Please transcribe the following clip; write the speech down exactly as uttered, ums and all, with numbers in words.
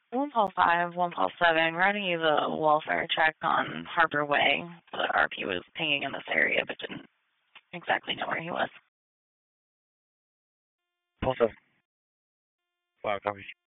one call five, one call seven. We're going to use a welfare check on Harbor Way. The R P was pinging in this area but didn't exactly know where he was. Pulse seven. Wow, copy.